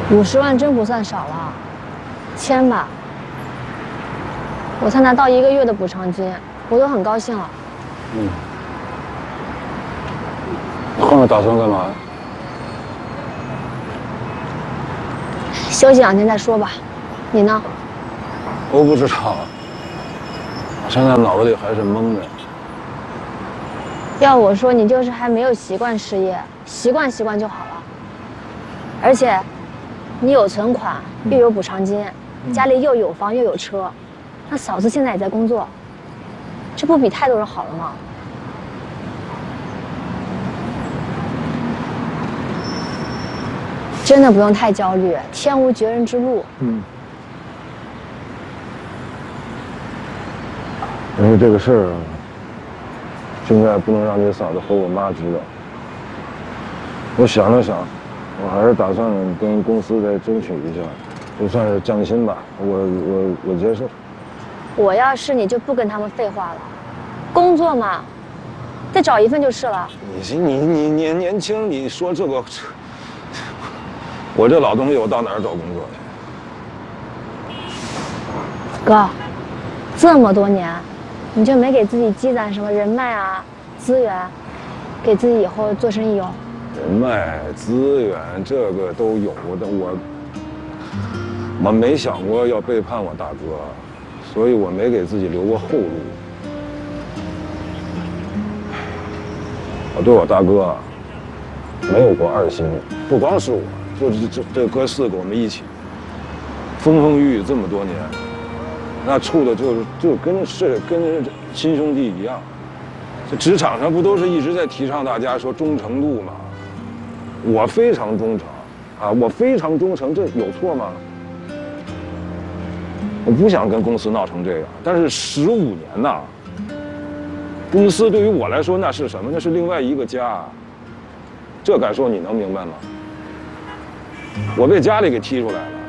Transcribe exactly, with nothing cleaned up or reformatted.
五十万真不算少了，签吧。我才拿到一个月的补偿金，我都很高兴了。 嗯。你后面打算干嘛？ 休息两天再说吧。你呢？ 我不知道，我现在脑子里还是懵的。 要我说，你就是还没有习惯失业，习惯习惯就好了。而且，你有存款，又有补偿金，嗯、家里又有房又有车，那嫂子现在也在工作，这不比太多人好了吗？真的不用太焦虑，天无绝人之路。 嗯。因为这个事儿，现在不能让你嫂子和我妈知道。我想了想，我还是打算跟公司再争取一下，就算是降薪吧，我我我接受。 我要是你就不跟他们废话了，工作嘛，再找一份就是了。 你你你你年轻，你说这个。我这老东西，我到哪儿找工作去？ 哥，这么多年，你就没给自己积攒什么人脉啊、资源，给自己以后做生意用？ 人脉、资源，这个都有的。我我没想过要背叛我大哥，所以我没给自己留过后路。我对我大哥没有过二心，不光是我。就是这这哥四个我们一起风风雨雨这么多年，那处的就是就跟是跟亲兄弟一样。这职场上不都是一直在提倡大家说忠诚度吗？我非常忠诚啊，我非常忠诚，这有错吗？我不想跟公司闹成这样，但是十五年呐，公司对于我来说那是什么？那是另外一个家，这感受你能明白吗？我被家里给踢出来了，